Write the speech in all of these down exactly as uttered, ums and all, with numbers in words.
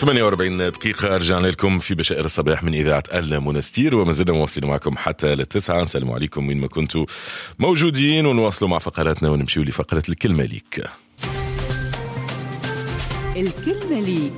ثمانية وأربعين دقيقة رجعنا لكم في بشائر الصباح من إذاعة المنستير، وما زلنا مواصلين معكم حتى للتسعة. نسلم عليكم وين ما كنتوا موجودين، ونواصلوا مع فقراتنا ونمشيوا لفقرة الكلمة ليك. الكلمة ليك.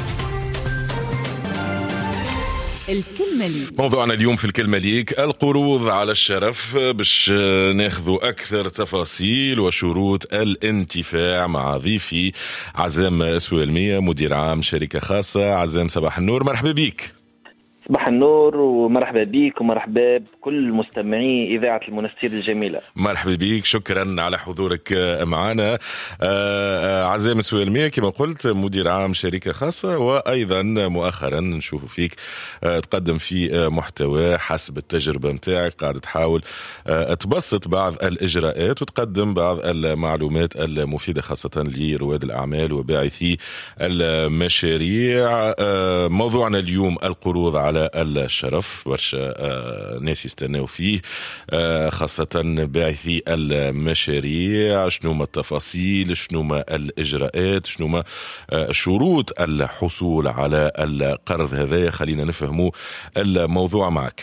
الكلمة ليك. موضوعنا اليوم في الكلمة ليك القروض على الشرف، باش ناخذوا أكثر تفاصيل وشروط الانتفاع مع ضيفي عزام سويلمية، مدير عام شركة خاصة. عزام صباح النور، مرحبا بيك. صباح النور ومرحبا بيك ومرحبا بكل مستمعي إذاعة المنستير الجميلة. مرحبا بيك، شكرا على حضورك معنا. عزام سويلمية كما قلت مدير عام شركة خاصة، وأيضا مؤخرا نشوف فيك تقدم في محتوى حسب التجربة متاعك، قاعد تحاول تبسط بعض الإجراءات وتقدم بعض المعلومات المفيدة خاصة لرواد الأعمال وباعثي المشاريع. موضوعنا اليوم القروض على على الشرف، برشا ناس يستناو فيه، خاصة باعثي المشاريع. شنو ما التفاصيل، شنو ما الإجراءات، شنو ما شروط الحصول على القرض هذا؟ خلينا نفهموا الموضوع معك.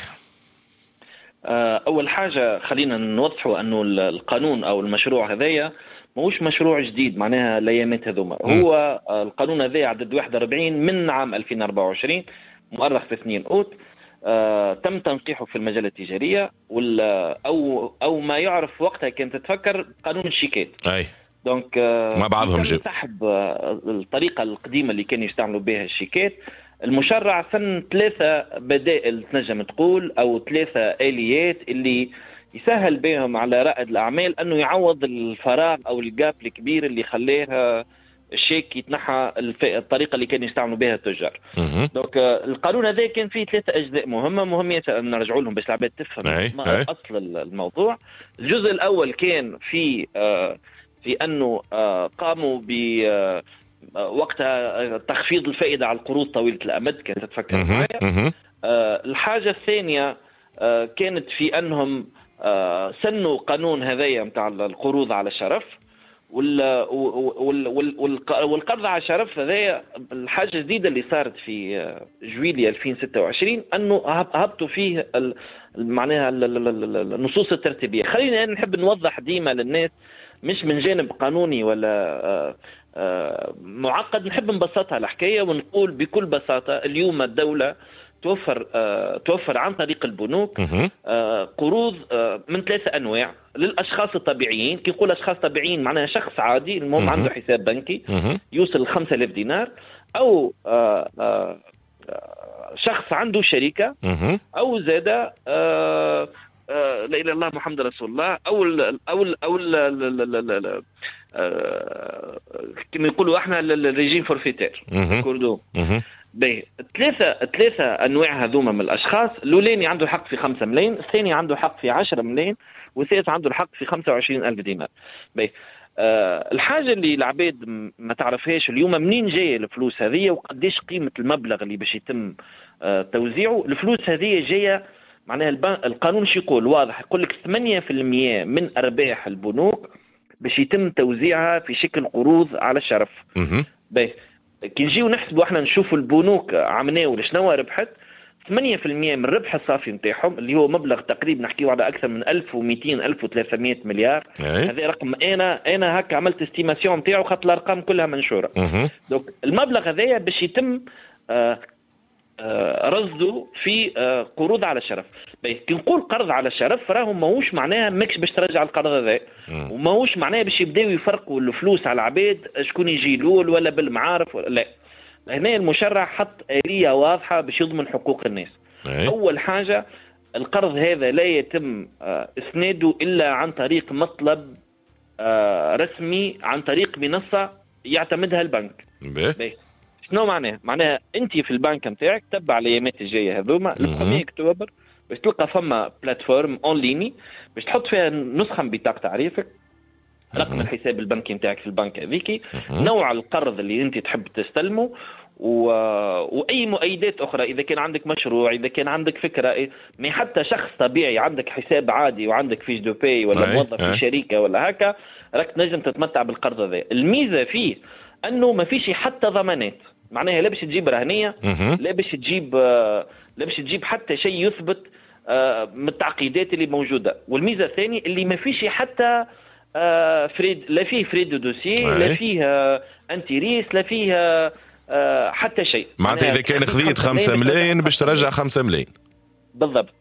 أول حاجة خلينا نوضحوا أنه القانون أو المشروع هذايا موش مشروع جديد، معناها الأيامات هذوما. هو القانون هذا عدد واحد وأربعين من عام ألفين وأربعة وعشرين، مؤرخ في اثنين أوت. آه، تم تنقيحه في المجال التجارية أو أو ما يعرف وقتها كانت تتفكر قانون الشيكات. أي. دونك آه مع بعضهم جيب سحب آه الطريقة القديمة اللي كانوا يستعملوا بها الشيكات. المشرع سن ثلاثة بدائل تنجم تقول، أو ثلاثة آليات اللي يسهل بهم على رائد الأعمال أنه يعوض الفراغ أو الجاب الكبير اللي خلاه الشيك يتنحى الطريقة اللي كانوا يستعملوا بها التجار. دونك القانون هذا كان فيه ثلاثة أجزاء مهمة مهمة نرجع لهم باش العباد تفهم أي. ما أي. أصل الموضوع. الجزء الأول كان في في أنه قاموا ب وقتها تخفيض الفائدة على القروض طويلة الأمد، كانت تتفكر معايا. الحاجة الثانية كانت في أنهم سنوا قانون هذايا متاع القروض على الشرف، والقرض على الشرف هذا. الحاجة الجديدة اللي صارت في جويلية ألفين وستة وعشرين أنه هبطوا فيه معناها النصوص الترتيبية. خلينا نحب نوضح ديما للناس، مش من جانب قانوني ولا معقد، نحب نبسطها الحكاية ونقول بكل بساطة اليوم الدولة توفر آه، توفر عن طريق البنوك آه، قروض آه، من ثلاثة أنواع للأشخاص الطبيعيين. كي نقول أشخاص طبيعيين معناها شخص عادي المهم عنده حساب بنكي يوصل خمسة آلاف دينار، أو آه، آه، شخص عنده شركة، أو زادة آه، آه، لا إله إلا الله محمد رسول الله، أو ال أو ال أو ال كما يقولوا احنا الريجيم فورفيتير كردو. باهي ثلاثة ثلاثة أنواع هذوما من الأشخاص. الأولاني عنده الحق في خمسة ملايين، الثاني عنده الحق في عشرة ملايين، والثالث عنده الحق في خمسة وعشرين ألف دينار. باهي أه الحاجة اللي العباد ما تعرفهاش اليوم، منين جاية الفلوس هذه وقديش قيمة المبلغ اللي باش يتم أه توزيعه. الفلوس هذه جاية معناها القانون شو يقول واضح، يقول لك ثمانية بالمئة من أرباح البنوك باش يتم توزيعها في شكل قروض على الشرف. باهي كي نجيو نحسبوا احنا نشوفوا البنوك عملوا شنو ربحت، ثمانية بالمئة من الربح الصافي نتاعهم اللي هو مبلغ تقريبا نحكيو على اكثر من ألف ومئتين ألف وثلاثمئة مليار. هذا رقم انا انا هكا عملت استيماسيون نتاعو خاطر الارقام كلها منشوره. دونك المبلغ هذايا باش يتم آه رصده في قروض على الشرف. كي نقول قرض على الشرف راهو ماهوش معناها ماكش باش ترجع القرض هذا، وماهوش معناها باش يبداو يفرقوا الفلوس على العباد شكون يجي لول ولا بالمعارف ولا لا. هنا المشرع حط آلية واضحة باش يضمن حقوق الناس. أي. أول حاجة القرض هذا لا يتم إسناده إلا عن طريق مطلب رسمي، عن طريق منصة يعتمدها البنك. بيه. شنو معناه؟ معناها انت في البنك نتاعك تبع الايامات الجايه هذوما ل اكتوبر باش تلقى فما بلاتفورم اون ليني باش تحط فيها نسخه من بطاقه تعريفك، رقم الحساب البنكي نتاعك في البنك هذيك، نوع القرض اللي انت تحب تستلمه، و... واي مؤيدات اخرى اذا كان عندك مشروع، اذا كان عندك فكره. ما حتى شخص طبيعي عندك حساب عادي وعندك فيش دو باي ولا موظف في شركه ولا هكا، راك تنجم تتمتع بالقرض هذا. الميزه فيه انه ما فيش حتى ضمانات. معناها لا باش تجيب رهنيه، لا باش تجيب لا باش تجيب حتى شيء يثبت من التعقيدات اللي موجوده. والميزه الثانيه اللي ما فيش حتى فريد، لا فيه فريد دو دوسي، لا فيه انتي ريس، لا فيه حتى شيء. معناتها اذا كان خذيت خمسة ملايين باش ترجع خمسة ملايين بالضبط.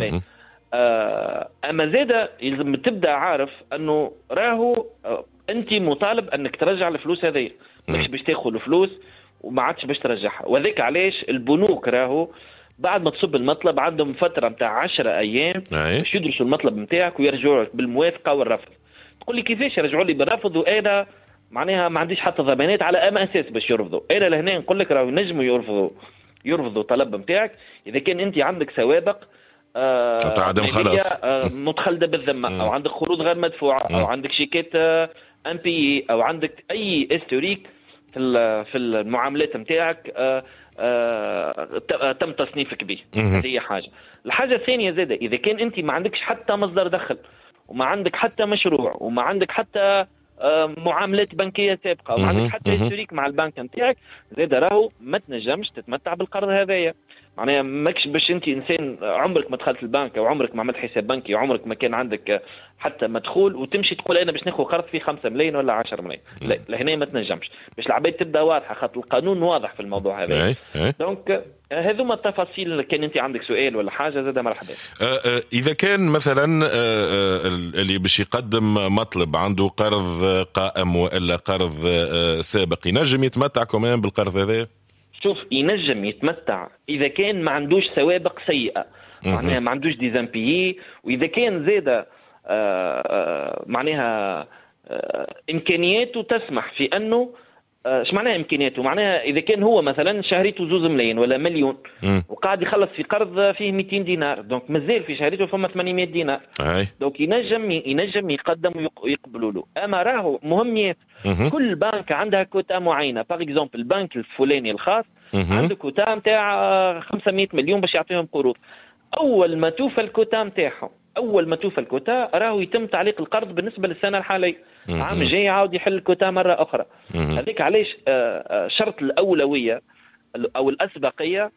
اما زاده يلزم تبدا عارف انه راهو انت مطالب انك ترجع الفلوس هذه، مش باش تاخذ الفلوس وما عادش باش ترجعها. وذاك علاش البنوك راهو بعد ما تصب المطلب عندهم فتره نتاع عشرة ايام باش يدرسوا المطلب نتاعك ويرجعوا لك بالموافقه والرفض. تقول لي كيفاش يرجعوا لي بالرفض وانا معناها ما عنديش حتى ضمانات على اي اساس باش يرفضوا؟ انا لهنا نقول لك راهو ينجموا يرفضوا يرفضوا طلب نتاعك اذا كان انت عندك سوابق آه عدم خلاص آه متخلده بالذمه، او عندك قروض غير مدفوعه، او عندك شيكات آه ام بي، او عندك اي استوريك في في المعاملات نتاعك آه آه تم تصنيفك به. هذه حاجه. الحاجه الثانيه زاده اذا كان انت ما عندكش حتى مصدر دخل، وما عندك حتى مشروع، وما عندك حتى آه معاملات بنكيه سابقه، وما عندك حتى استوريك مع البنك نتاعك، زاده راهو ما تنجمش تتمتع بالقرض هذايا. معناها ماكش باش انت انسان عمرك ما دخلت البنك او عمرك ما عملت حساب بنكي، عمرك ما كان عندك حتى مدخول وتمشي تقول انا باش ناخذ قرض فيه خمسة ملايين ولا عشرة ملايين. لا لهنا ما تنجمش، باش العباد تبدا واضحه، خاطر القانون واضح في الموضوع هذا. دونك هذوما التفاصيل. كان انت عندك سؤال ولا حاجه زاد مرحبا. اذا كان مثلا اللي باش يقدم مطلب عنده قرض قائم والا قرض سابق، ينجم يتمتع كمان بالقرض هذا؟ شوف، ينجم يتمتع اذا كان ما عندوش سوابق سيئه، معناها ما عندوش ديزامبيي، واذا كان زاده معناها امكانياته تسمح في انه ايش معناها امكانياته؟ معناها اذا كان هو مثلا شهريته زوز ملايين ولا مليون وقاعد يخلص في قرض فيه مئتين دينار، دونك مازال في شهريته فما ثمانمائة دينار، دونك ينجم ينجم يقدم ويقبلوا له. اما راهو مهم ياسر، كل بنك عندها كوتا معينه. باغ اكزومبل البنك الفلاني الخاص عنده كوتا نتاع خمسمائة مليون باش يعطيهم قروض. اول ما توفى الكوتا نتاعهم، اول ما توفى الكوتا راهو يتم تعليق القرض بالنسبه للسنه الحاليه. عام جاي يعاود يحل الكوتا مره اخرى. هذيك علاش شرط الاولويه او الاسبقيه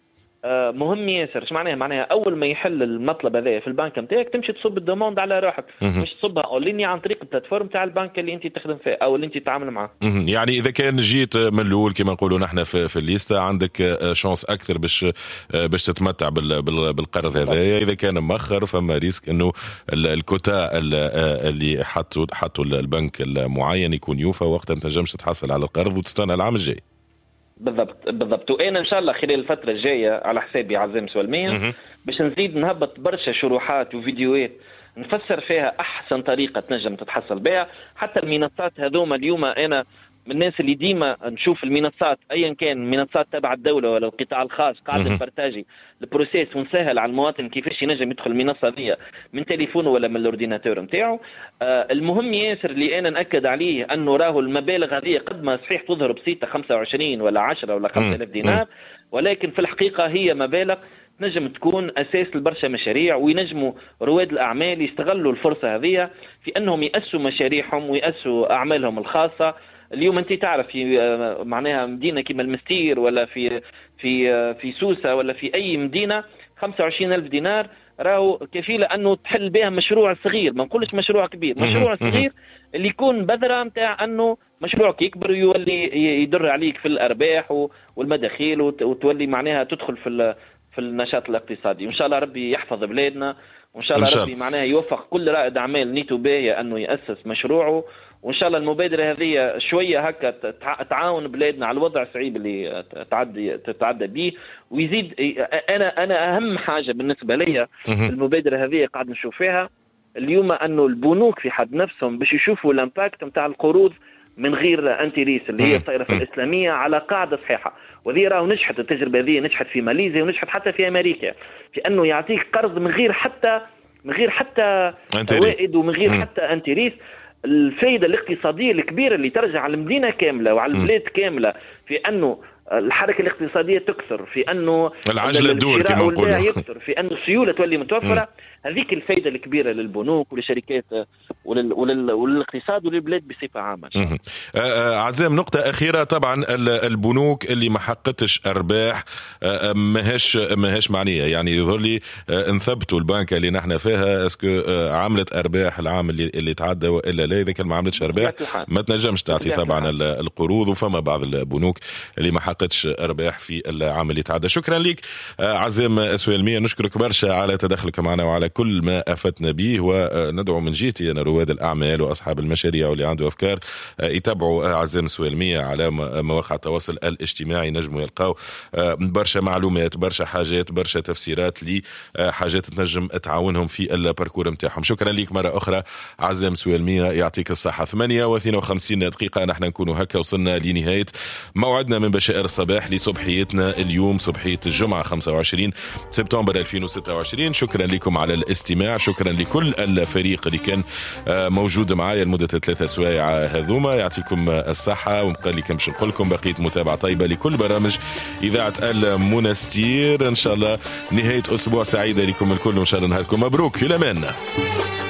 مهم ياسر. ايش معناها؟ معناها اول ما يحل المطلب هذا في البنك نتاعك تمشي تصب الدوموند على روحك، مش تصبها اونلاين عن طريق البلاتفورم تاع البنك اللي انت تخدم فيه او اللي انت تتعامل معاه. يعني اذا كان جيت من الاول كما نقولوا نحن في, في الليسته، عندك شانس اكثر باش باش تتمتع بالقرض هذا. اذا كان مؤخر فما ريسك انه الكوتا اللي حطوا حطوا البنك المعين يكون يوفى، وقتها ما تنجمش تحصل على القرض وتستنى العام الجاي. بالضبط بالضبط. وانا ان شاء الله خلال الفتره الجايه على حسابي عزام سوالمية باش نزيد نهبط برشا شروحات وفيديوهات نفسر فيها احسن طريقه تنجم تتحصل بها. حتى المنصات هذوما اليوم انا من الناس اللي ديما نشوف المنصات ايا كان منصات تبع الدوله ولا القطاع الخاص قاعد نبارتاجي البروسيس ونسهل على المواطن كيفاش ينجم يدخل المنصه دي من تليفونه ولا من الاورديناتور نتاعو. آه المهم ياسر اللي انا ناكد عليه انه راهو المبالغ هذه قد ما صحيح تظهر بسيطه خمسة وعشرين ولا عشرة ولا خمسة آلاف دينار، ولكن في الحقيقه هي مبالغ نجم تكون اساس لبرشا مشاريع، وينجموا رواد الاعمال يستغلوا الفرصه هذه في انهم ياسسوا مشاريعهم وياسسوا اعمالهم الخاصه. اليوم انت تعرف في معناها مدينه كما المستير ولا في في في سوسه ولا في اي مدينه خمسة وعشرين ألف دينار راهو كفيله انه تحل بها مشروع صغير، ما نقولش مشروع كبير، مشروع صغير اللي يكون بذره نتاع انه مشروعك يكبر ويولي يدر عليك في الارباح والمداخيل وتولي معناها تدخل في في النشاط الاقتصادي. وان شاء الله ربي يحفظ بلادنا، وان شاء الله ربي معناها يوفق كل رائد اعمال نيته باهيه انه ياسس مشروعه، وان شاء الله المبادره هذه شويه هكا تعاون بلادنا على الوضع الصعيب اللي تعدي تتعدى به ويزيد. انا انا اهم حاجه بالنسبه لي المبادره هذه قاعد نشوف فيها اليوم انه البنوك في حد نفسهم باش يشوفوا الامباكت نتاع القروض من غير انتي ريس اللي هي الصيرفه الاسلاميه على قاعده صحيحه. وذي راهو نجحت التجربه هذه، نجحت في ماليزيا ونجحت حتى في امريكا، في انه يعطيك قرض من غير حتى من غير حتى فوائد ومن غير حتى انتي ريس. الفائده الاقتصاديه الكبيره اللي ترجع على المدينه كامله وعلى البلاد كامله في انه الحركه الاقتصاديه تكثر، في انه العجله تدور كما نقولوا، يكثر، في انه السيوله تولي متوفره. هذيك الفايده الكبيره للبنوك وللشركات ولل... ولل... وللاقتصاد وللبلاد بصفه عامه. عزام، نقطه اخيره، طبعا البنوك اللي ما حققتش ارباح ماهيش ماهيش معنيه، يعني يظهر لي نثبتوا البنكه اللي نحن فيها اسكو عملت ارباح العام اللي اللي تعدى والا لا. اذا كان ما عملتش ارباح ما تنجمش تعطي طبعا القروض، وفما بعض البنوك اللي ما حققتش ارباح في العام اللي تعدى. شكرا لك عزام سويلمية، نشكرك برشا على تدخلك معنا وعلى كل ما أفتنا به، وندعو من جهتي أنا رواد الأعمال وأصحاب المشاريع واللي عنده أفكار يتابعوا عزام سويلمية على مواقع التواصل الاجتماعي، نجموا يلقاو برشا معلومات، برشا حاجات، برشا تفسيرات لحاجات تنجم تعاونهم في الباركور متاعهم. شكرا لك مرة أخرى عزام سويلمية، يعطيك الصحة. ثمانية واثنين وخمسين دقيقة نحن نكونوا هكا وصلنا لنهاية موعدنا من بشائر الصباح لصبحيتنا اليوم، صبحية الجمعة خمسة وعشرين سبتمبر ألفين وستة وعشرين. شكرا لكم على الاستماع، شكرا لكل الفريق اللي كان موجود معايا لمدة ثلاثة سوايع هذوما. يعطيكم الصحة، ومبقى لي كمش نقول لكم بقية متابعة طيبة لكل برامج إذاعة المنستير. إن شاء الله نهاية أسبوع سعيدة لكم الكل، وإن شاء الله نهاركم مبروك. في الأمان.